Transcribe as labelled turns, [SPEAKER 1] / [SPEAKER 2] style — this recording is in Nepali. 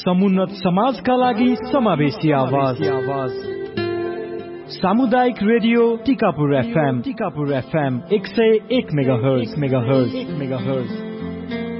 [SPEAKER 1] समुन्नत समाजका लागि समावेशी आवाज सामुदायिक रेडियो टिकापुर FM 101 मेगाहर्ज